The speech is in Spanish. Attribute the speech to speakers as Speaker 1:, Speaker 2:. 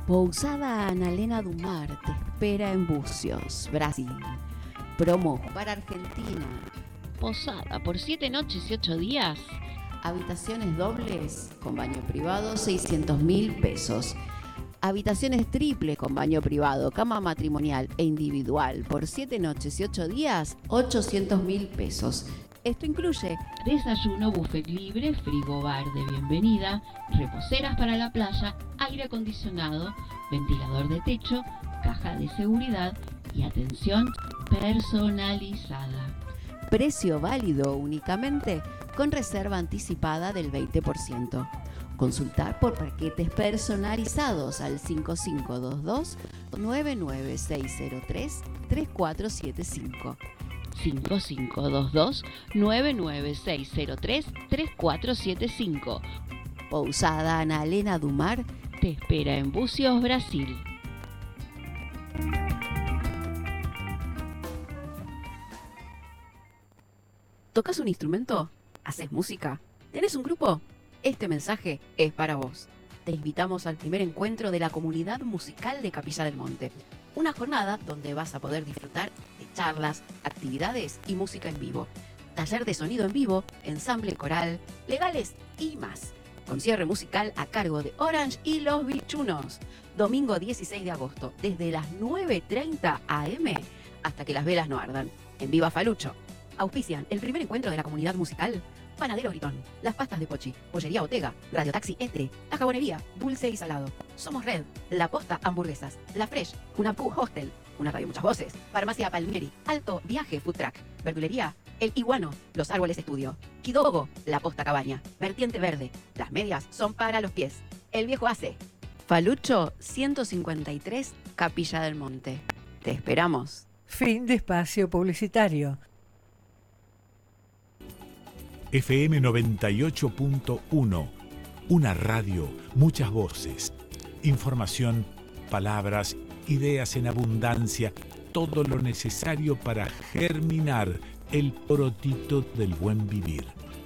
Speaker 1: Pousada Analena Dumar te espera en Bucios, Brasil. Promo para Argentina.
Speaker 2: Posada por 7 noches y 8 días.
Speaker 1: Habitaciones dobles con baño privado, 600.000 pesos. Habitaciones triples con baño privado, cama matrimonial e individual por 7 noches y 8 días, 800.000 pesos. Esto incluye
Speaker 2: desayuno, buffet libre, frigobar de bienvenida, reposeras para la playa, aire acondicionado, ventilador de techo, caja de seguridad y atención personalizada.
Speaker 1: Precio válido únicamente con reserva anticipada del 20%. Consultar por paquetes personalizados al 5522-99603-3475.
Speaker 2: 5522-99603-3475.
Speaker 1: Pousada Analena Dumar
Speaker 2: te espera en Bucios, Brasil.
Speaker 1: ¿Tocas un instrumento? ¿Haces música? ¿Tenés un grupo? Este mensaje es para vos. Te invitamos al primer encuentro de la comunidad musical de Capilla del Monte. Una jornada donde vas a poder disfrutar de charlas, actividades y música en vivo. Taller de sonido en vivo, ensamble coral, legales y más. Con cierre musical a cargo de Orange y Los Bichunos. Domingo 16 de agosto, desde las 9:30 am hasta que las velas no ardan. En Viva Falucho. Auspician el primer encuentro de la comunidad musical. Panadero Gritón, las pastas de Pochi, Pollería Otega, Radio Taxi Este, La Jabonería, Dulce y Salado. Somos Red, La Posta Hamburguesas, La Fresh, Unapú Hostel, Una Radio Muchas Voces, Farmacia Palmieri, Alto Viaje Food Truck, Verdulería, El Iguano, Los Árboles Estudio, Kidogo, La Posta Cabaña, Vertiente Verde, Las medias son para los pies, El Viejo Hace. Falucho 153, Capilla del Monte. Te esperamos.
Speaker 3: Fin de espacio publicitario.
Speaker 4: FM 98.1, una radio, muchas voces, información, palabras, ideas en abundancia, todo lo necesario para germinar el protito del buen vivir.